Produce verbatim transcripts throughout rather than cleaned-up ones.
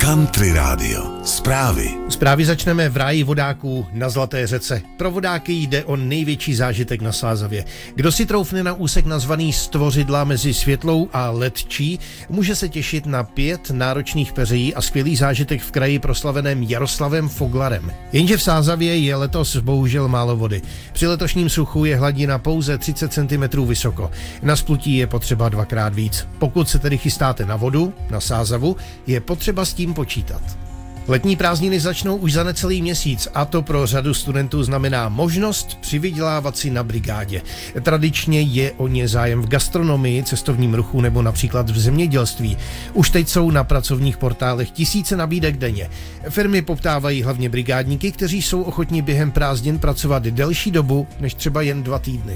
Country Radio. Zprávy. Zprávy začneme v ráji vodáků na Zlaté řece. Pro vodáky jde o největší zážitek na Sázavě. Kdo si troufne na úsek nazvaný Stvořidla mezi Světlou a Letčí, může se těšit na pět náročných peřejí a skvělý zážitek v kraji proslaveném Jaroslavem Foglarem. Jenže v Sázavě je letos bohužel málo vody. Při letošním suchu je hladina pouze třicet centimetrů vysoko. Na splutí je potřeba dvakrát víc. Pokud se tedy chystáte na vodu, na Sázavu, je potřeba s tím počítat. Letní prázdniny začnou už za necelý měsíc a to pro řadu studentů znamená možnost přivydělávat si na brigádě. Tradičně je o ně zájem v gastronomii, cestovním ruchu nebo například v zemědělství. Už teď jsou na pracovních portálech tisíce nabídek denně. Firmy poptávají hlavně brigádníky, kteří jsou ochotní během prázdnin pracovat delší dobu než třeba jen dva týdny.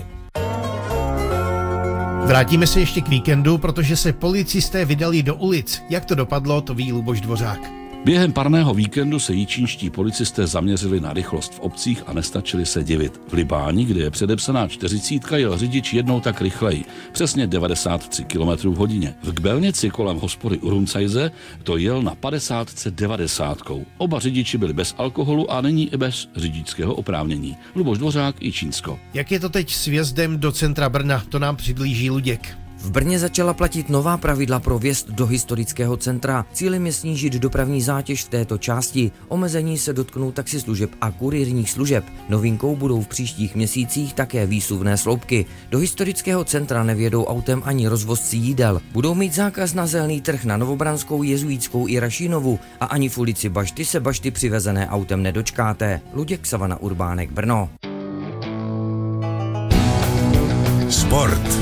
Vrátíme se ještě k víkendu, protože se policisté vydali do ulic. Jak to dopadlo, to ví Luboš Dvořák. Během parného víkendu se jičínští policisté zaměřili na rychlost v obcích a nestačili se divit. V Libáni, kde je předepsaná čtyřicítka, jel řidič jednou tak rychleji, přesně devadesát tři kilometrů v hodině. V Kbelnici kolem hospody Uruncajze to jel na padesátce devadesátkou. Oba řidiči byli bez alkoholu a nyní i bez řidičského oprávnění. Luboš Dvořák, Jičínsko. Jak je to teď s vjezdem do centra Brna, to nám přiblíží Luděk. V Brně začala platit nová pravidla pro vjezd do historického centra. Cílem je snížit dopravní zátěž v této části. Omezení se dotknou taxislužeb a kurýrních služeb. Novinkou budou v příštích měsících také výsuvné sloupky. Do historického centra nevjedou autem ani rozvozci jídel. Budou mít zákaz na Zelený trh na Novobranskou, Jezuítskou i Rašínovu a ani v ulici Bašty se bašty přivezené autem nedočkáte. Luděk, Savana Urbánek, Brno. Sport.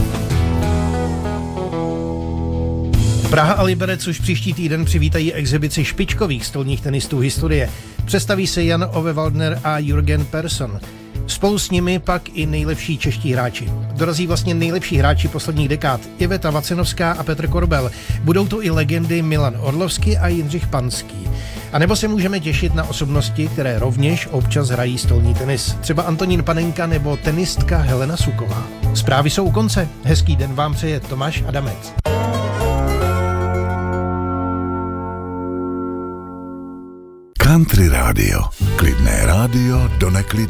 Praha a Liberec už příští týden přivítají exibici špičkových stolních tenistů historie. Představí se Jan Ove Waldner a Jürgen Persson. Spolu s nimi pak i nejlepší čeští hráči. Dorazí vlastně nejlepší hráči posledních dekád. Iveta Vacenovská a Petr Korbel. Budou to i legendy Milan Orlovský a Jindřich Panský. A nebo se můžeme těšit na osobnosti, které rovněž občas hrají stolní tenis. Třeba Antonín Panenka nebo tenistka Helena Suková. Zprávy jsou u konce. Hezký den vám přeje Tomáš Adamec. Country Radio. Klidné rádio do neklidné.